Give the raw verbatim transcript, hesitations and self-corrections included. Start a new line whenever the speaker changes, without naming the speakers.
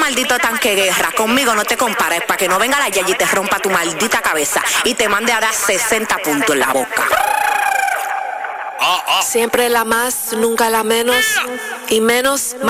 maldito tanque guerra. Conmigo no te compares, para que no venga la Yayi y te rompa tu maldita cabeza y te mande a dar sesenta puntos en la boca.
Siempre la más, nunca la menos, y menos